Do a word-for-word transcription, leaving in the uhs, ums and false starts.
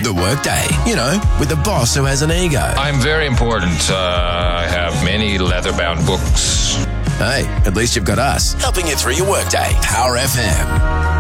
The Workday. You know, with the boss who has an ego. I'm very important. Uh, I have many leather-bound books. Hey, at least you've got us helping you through your workday. Power F M.